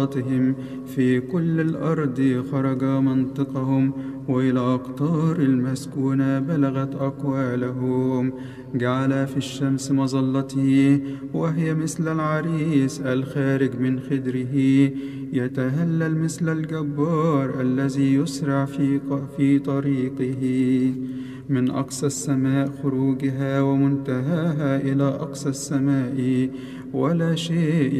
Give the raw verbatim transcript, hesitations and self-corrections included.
في كل الأرض خرج منطقهم، وإلى أقطار المسكونة بلغت أقوالهم. جعل في الشمس مظلته، وهي مثل العريس الخارج من خدره، يتهلل مثل الجبار الذي يسرع في في طريقه. من أقصى السماء خروجها، ومنتهاها إلى أقصى السماء، ولا شيء